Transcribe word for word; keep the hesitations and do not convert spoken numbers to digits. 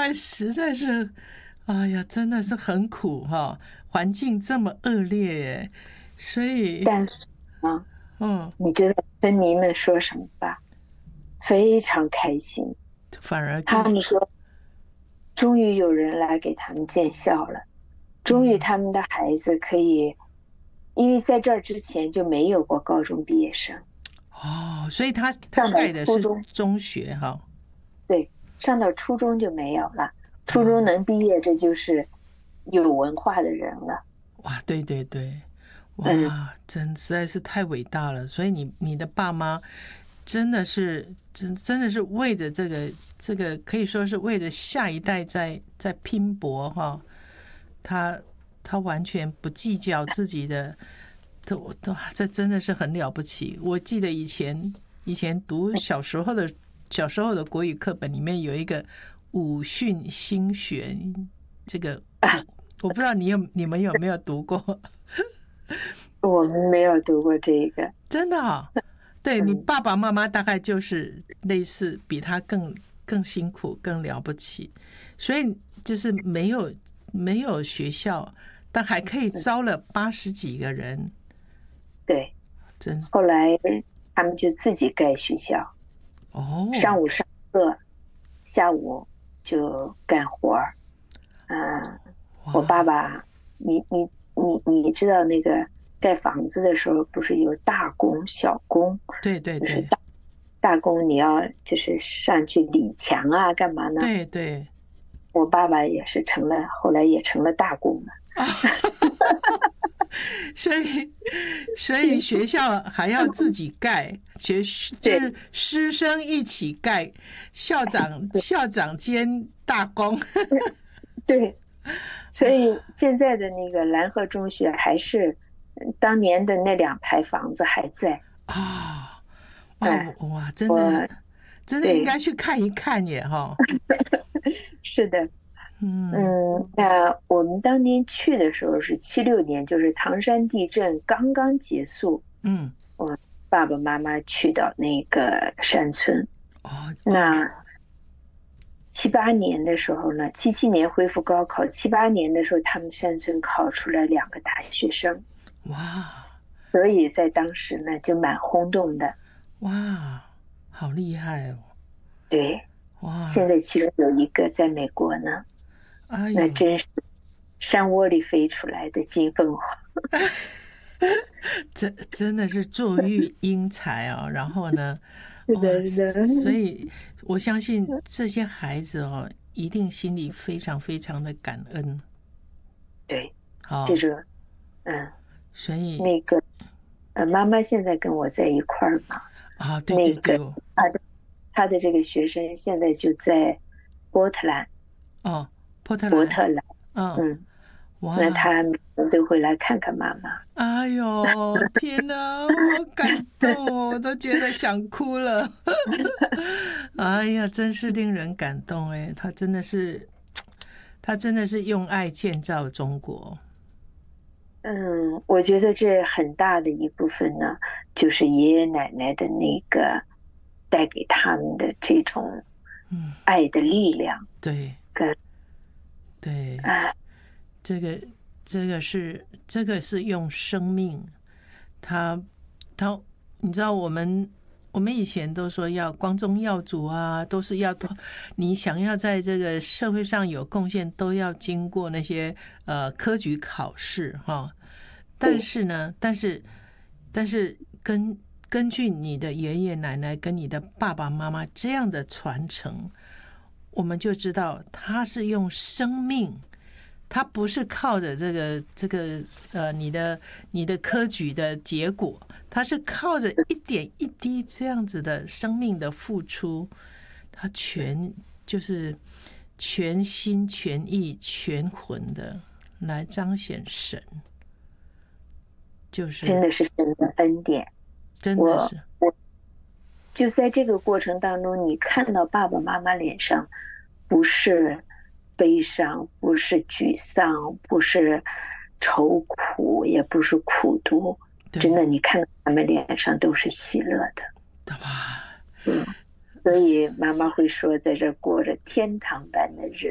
在实在是，哎呀，真的是很苦哈，环境这么恶劣耶，所以， 但是啊， 嗯， 你知道村民们说什么吧？非常开心， 反而更， 他们说终于有人来给他们建校了，终于嗯， 他们的孩子可以，因为在这儿之前就没有过高中毕业生， 哦，所以他他上到盖的是初中， 中学哈， 对，上到初中就没有了，初中啊， 能毕业，这就是有文化的人了。 哇，对对对， 嗯， 哇，真实在是太伟大了，所以你你的爸妈真的是真真的是为着这个这个可以说是为着下一代在在拼搏哈，他他完全不计较自己的，这这这真的是很了不起。我记得以前以前读小时候的小时候的国语课本里面有一个武训新学，这个我我不知道你有你们有没有读过？ 我们没有读过这个。 真的哦，对你嗯， 爸爸妈妈大概就是类似比他更更辛苦、更了不起，所以就是没有没有学校，但还可以招了八十几个人， 对， 真后来他们就自己盖学校， 哦上午上课，下午就干活儿。嗯，我爸哇， 爸，你你你你知道那个盖房子的时候不是有大工小工， 对对对就是大大工你要就是上去理墙啊，干嘛呢？ 对对我爸爸也是成了，后来也成了大工了。 啊，所以所以学校还要自己盖，学就对是师生一起盖，校长校长兼大工。 对，所以现在的那个蓝河中学还是嗯当年的那两排房子还在。 啊、哇哎， 哇，真的我真的应对， 该去看一看耶哈。 是的。 嗯嗯，那我们当年去的时候是七六年，就是唐山地震刚刚结束， 嗯， 我爸爸妈妈去到那个山村。 哦哦那七八年的时候呢，七七年恢复高考，七八年的时候，他们山村考出来两个大学生， 哇所以在当时呢就蛮轰动的。 哇，好厉害哦！ 对，现哇， 在其中有一个在美国呢， 哎呦， 那真是山窝里飞出来的金凤凰。 真真的是坐育英才哦。然后呢，哇， 是的，是的， 所以我相信这些孩子哦，一定心里非常非常的感恩。 对，这好、 个，嗯， 所以那个，呃，妈妈现在跟我在一块儿嘛， 啊，对对对， 那个他的他的这个学生现在就在波特兰， 哦，波特兰， 波特兰， 嗯， 嗯，那哇， 他每天都会来看看妈妈。 哎呦，天哪，好感动哦，我都觉得想哭了。哎呀，真是令人感动哎，他真的是，他真的是用爱建造中国。 嗯，我觉得这很大的一部分呢，就是爷爷奶奶的那个带给他们的这种嗯， 爱的力量对跟对， 啊， 这个这个是这个是用生命，他他，你知道我们我们以前都说要光宗耀祖啊，都是要你想要在这个社会上有贡献，都要经过那些呃科举考试哈。但对， 是呢，但是但是根根据你的爷爷奶奶跟你的爸爸妈妈这样的传承，我们就知道他是用生命。他不是靠着这个这个呃你的你的科举的结果，他是靠着一点一滴这样子的生命的付出，他全就是全心全意全魂的来彰显神，就是真的是神的恩典。我真的是我就在这个过程当中，你看到爸爸妈妈脸上不是悲伤，不是沮丧，不是愁苦，也不是苦读，真对， 的，你看到他们脸上都是喜乐的。 哇， 嗯，所以妈妈会说，在这儿过着天堂般的日子。